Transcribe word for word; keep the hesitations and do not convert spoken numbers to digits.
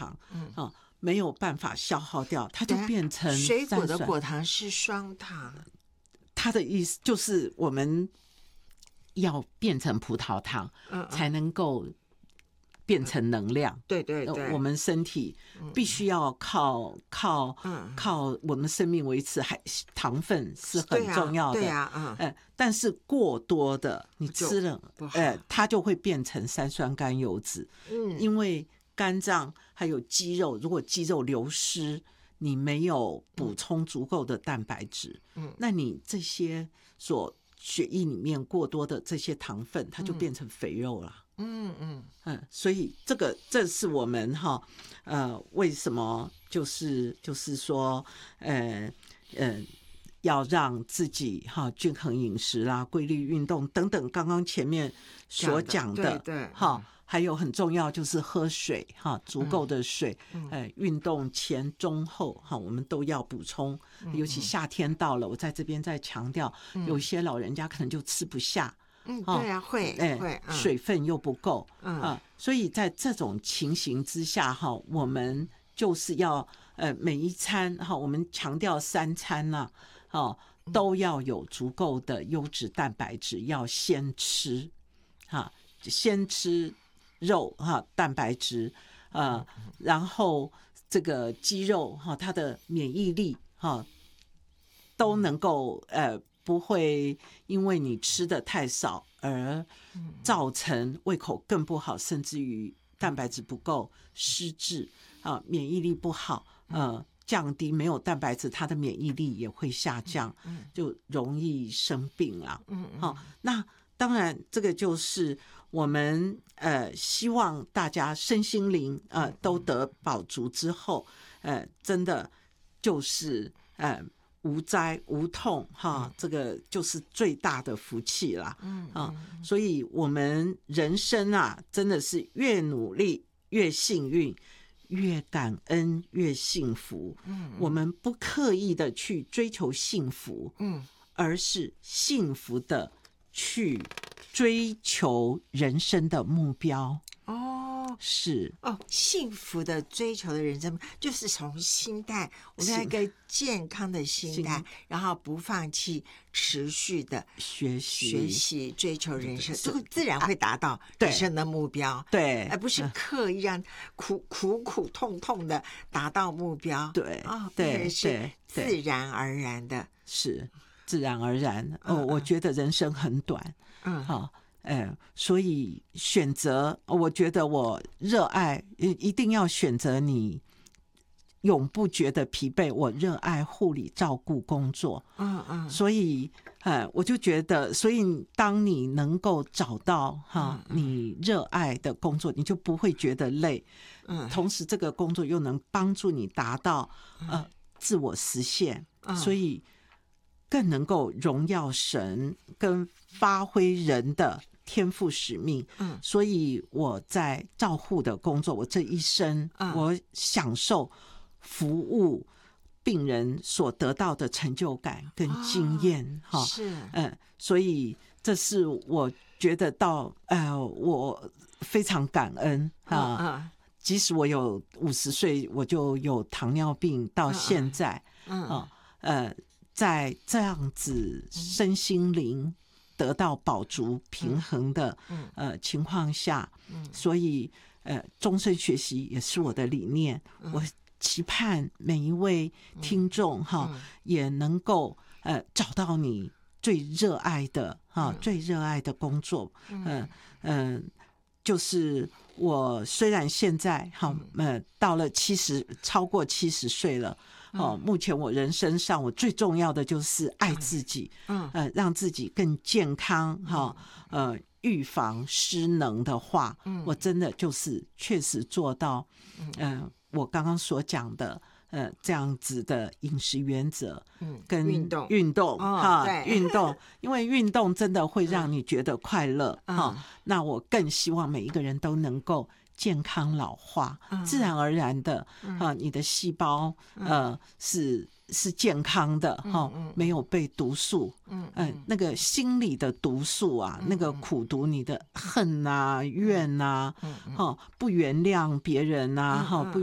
糖，嗯啊，没有办法消耗掉，它就变成水果的果糖是双糖。 它的意思就是我们要变成葡萄糖，嗯嗯才能够变成能量。 嗯、对对对， 我们身体必须要靠靠、嗯、靠我们生命维持，还糖分是很重要的。 对啊，对啊嗯、 呃，但是过多的你吃了，呃，它就会变成三酸甘油酯。嗯，因为肝脏还有肌肉，如果肌肉流失，你没有补充足够的蛋白质，嗯，那你这些所血液里面过多的这些糖分，它就变成肥肉了。嗯嗯嗯，所以这个这是我们哈呃为什么就是就是说呃呃要让自己哈均衡饮食啦、规律运动等等，刚刚前面所讲的， 对对哈。还有很重要就是喝水哈，足够的水，嗯呃，运动前、中、后哈，我们都要补充。尤其夏天到了，我在这边再强调，嗯、有些老人家可能就吃不下， 嗯，对啊，会，哎、会、 嗯，水分又不够， 嗯啊，所以在这种情形之下哈，我们就是要呃每一餐哈，我们强调三餐呐、啊，哦，都要有足够的优质蛋白质，要先吃，哈，先吃。肉哈，蛋白质，呃，然后这个肌肉哈，它的免疫力哈，都能够呃不会因为你吃的太少而造成胃口更不好，甚至于蛋白质不够、失智啊，免疫力不好，呃，降低没有蛋白质，它的免疫力也会下降，就容易生病啊。嗯，好，那当然这个就是我们呃希望大家身心灵呃都得饱足之后，呃真的就是呃无灾无痛哈，这个就是最大的福气啦。嗯啊，所以我们人生啊，真的是越努力越幸运，越感恩越幸福。嗯，我们不刻意的去追求幸福，嗯，而是幸福的去追求人生的目标。哦，是哦，幸福的追求的人生就是从心态，我们要一个健康的心态，然后不放弃，持续的学习、 学习、追求人生，这个自然会达到人生的目标。 对， 而不是刻意让苦苦苦痛痛的达到目标。 对， 哦， 对， 是自然而然的， 是自然而然。哦，嗯、我觉得人生很短，嗯，好、哦。哎，所以选择，我觉得我热爱，一定要选择你永不觉得疲惫。我热爱护理、照顾工作，嗯嗯，所以，哎，我就觉得，所以当你能够找到哈你热爱的工作，你就不会觉得累，嗯，同时这个工作又能帮助你达到呃自我实现，所以更能够荣耀神跟发挥人的天赋使命，嗯，所以我在照护的工作，我这一生，嗯，我享受服务病人所得到的成就感跟经验，哈、哦， 是， 嗯，所以这是我觉得到，呃，我非常感恩啊，嗯嗯、即使我有五十岁，我就有糖尿病，到现在，嗯，啊、嗯，呃，在这样子身心灵得到饱足平衡的、嗯、呃情况下，嗯、所以呃终身学习也是我的理念。嗯、我期盼每一位听众哈、嗯、也能够呃找到你最热爱的哈、嗯、最热爱的工作。嗯嗯、呃呃，就是我虽然现在哈呃到了七十超过七十岁了。哦，目前我人生上我最重要的就是爱自己，嗯，呃，让自己更健康，哈，呃，预防失能的话，嗯，我真的就是确实做到，嗯、呃，我刚刚所讲的，呃，这样子的饮食原则，嗯，跟运动运动哈， 哦、运动，因为运动真的会让你觉得快乐，哈、嗯哦，那我更希望每一个人都能够健康老化，嗯、自然而然的，嗯、啊，你的细胞，呃，是是健康的，哈、嗯，没有被毒素，嗯嗯、呃，那个心理的毒素啊，嗯、那个苦毒，你的恨啊、怨啊，哈、嗯，不原谅别人啊，哈、嗯，不。